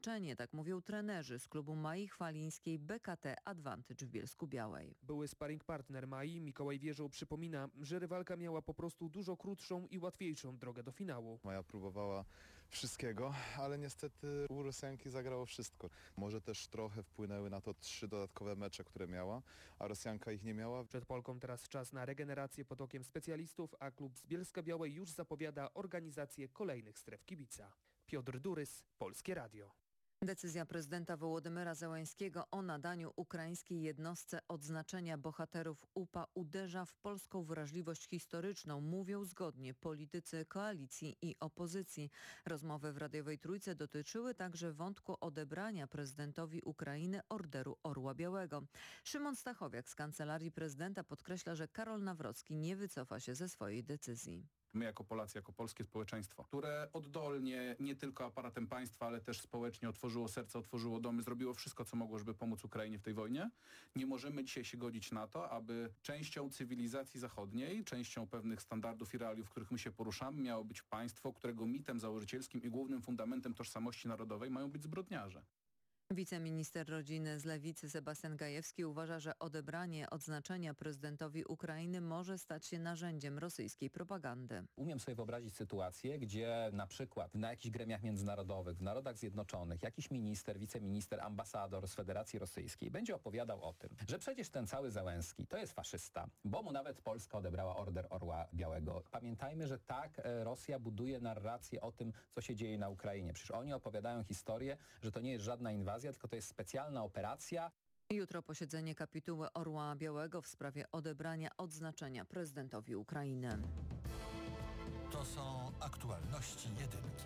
zabezpieczenie, tak mówią trenerzy z klubu Mai Chwalińskiej BKT Advantage w Bielsku-Białej. Były sparring partner Mai, Mikołaj Wierzył, przypomina, że rywalka miała po prostu dużo krótszą i łatwiejszą drogę do finału. Maja próbowała wszystkiego, ale niestety u Rosjanki zagrało wszystko. Może też trochę wpłynęły na to 3 dodatkowe mecze, które miała, a Rosjanka ich nie miała. Przed Polką teraz czas na regenerację pod okiem specjalistów, a klub z Bielska-Białej już zapowiada organizację kolejnych stref kibica. Piotr Durys, Polskie Radio. Decyzja prezydenta Wołodymyra Zełańskiego o nadaniu ukraińskiej jednostce odznaczenia bohaterów UPA uderza w polską wrażliwość historyczną, mówią zgodnie politycy koalicji i opozycji. Rozmowy w radiowej Trójce dotyczyły także wątku odebrania prezydentowi Ukrainy Orderu Orła Białego. Szymon Stachowiak z Kancelarii Prezydenta podkreśla, że Karol Nawrocki nie wycofa się ze swojej decyzji. My jako Polacy, jako polskie społeczeństwo, które oddolnie, nie tylko aparatem państwa, ale też społecznie otworzyło serce, otworzyło domy, zrobiło wszystko, co mogło, żeby pomóc Ukrainie w tej wojnie, nie możemy dzisiaj się godzić na to, aby częścią cywilizacji zachodniej, częścią pewnych standardów i realiów, w których my się poruszamy, miało być państwo, którego mitem założycielskim i głównym fundamentem tożsamości narodowej mają być zbrodniarze. Wiceminister rodziny z Lewicy Sebastian Gajewski uważa, że odebranie odznaczenia prezydentowi Ukrainy może stać się narzędziem rosyjskiej propagandy. Umiem sobie wyobrazić sytuację, gdzie na przykład na jakichś gremiach międzynarodowych, w Narodach Zjednoczonych, jakiś minister, wiceminister, ambasador z Federacji Rosyjskiej będzie opowiadał o tym, że przecież ten cały Zełenski to jest faszysta, bo mu nawet Polska odebrała Order Orła Białego. Pamiętajmy, że tak Rosja buduje narrację o tym, co się dzieje na Ukrainie. Przecież oni opowiadają historię, że to nie jest żadna inwazja, tylko to jest specjalna operacja. Jutro posiedzenie kapituły Orła Białego w sprawie odebrania odznaczenia prezydentowi Ukrainy. To są aktualności jedynki.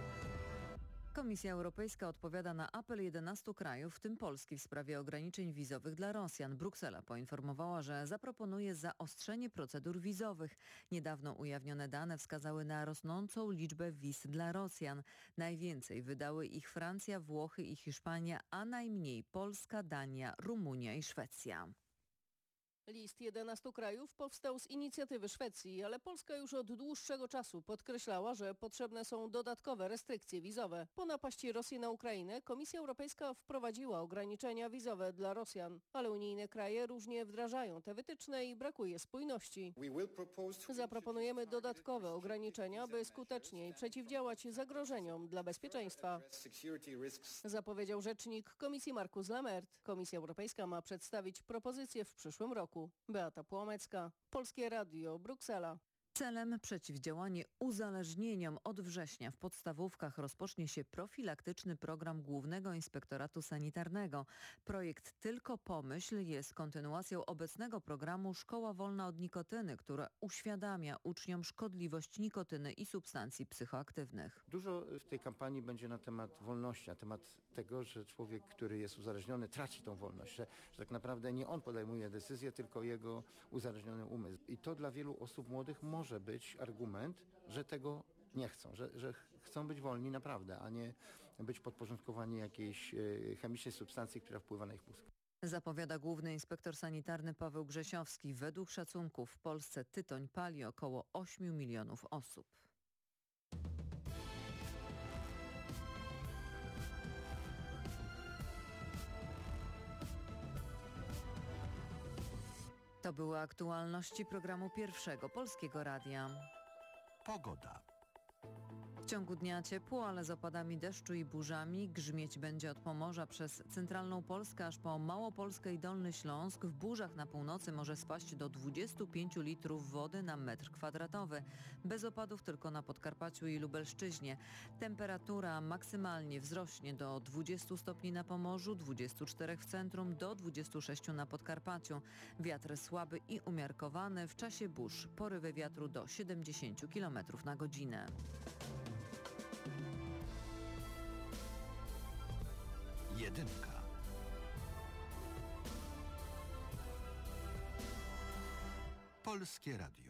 Komisja Europejska odpowiada na apel 11 krajów, w tym Polski, w sprawie ograniczeń wizowych dla Rosjan. Bruksela poinformowała, że zaproponuje zaostrzenie procedur wizowych. Niedawno ujawnione dane wskazały na rosnącą liczbę wiz dla Rosjan. Najwięcej wydały ich Francja, Włochy i Hiszpania, a najmniej Polska, Dania, Rumunia i Szwecja. List 11 krajów powstał z inicjatywy Szwecji, ale Polska już od dłuższego czasu podkreślała, że potrzebne są dodatkowe restrykcje wizowe. Po napaści Rosji na Ukrainę Komisja Europejska wprowadziła ograniczenia wizowe dla Rosjan, ale unijne kraje różnie wdrażają te wytyczne i brakuje spójności. Zaproponujemy dodatkowe ograniczenia, by skuteczniej przeciwdziałać zagrożeniom dla bezpieczeństwa, zapowiedział rzecznik Komisji Markus Lammert. Komisja Europejska ma przedstawić propozycje w przyszłym roku. Beata Płomecka, Polskie Radio, Bruksela. Celem przeciwdziałanie uzależnieniom od września w podstawówkach rozpocznie się profilaktyczny program Głównego Inspektoratu Sanitarnego. Projekt Tylko Pomyśl jest kontynuacją obecnego programu Szkoła Wolna od Nikotyny, która uświadamia uczniom szkodliwość nikotyny i substancji psychoaktywnych. Dużo w tej kampanii będzie na temat wolności, na temat tego, że człowiek, który jest uzależniony, traci tą wolność, że tak naprawdę nie on podejmuje decyzję, tylko jego uzależniony umysł. I to dla wielu osób młodych może być argument, że tego nie chcą, że chcą być wolni naprawdę, a nie być podporządkowani jakiejś chemicznej substancji, która wpływa na ich mózg. Zapowiada główny inspektor sanitarny Paweł Grzesiowski. Według szacunków w Polsce tytoń pali około 8 milionów osób. To były aktualności programu Pierwszego Polskiego Radia. Pogoda. W ciągu dnia ciepło, ale z opadami deszczu i burzami. Grzmieć będzie od Pomorza przez centralną Polskę aż po Małopolskę i Dolny Śląsk. W burzach na północy może spaść do 25 litrów wody na metr kwadratowy. Bez opadów tylko na Podkarpaciu i Lubelszczyźnie. Temperatura maksymalnie wzrośnie do 20 stopni na Pomorzu, 24 w centrum, do 26 na Podkarpaciu. Wiatr słaby i umiarkowany. W czasie burz porywy wiatru do 70 km na godzinę. Jedynka. Polskie Radio.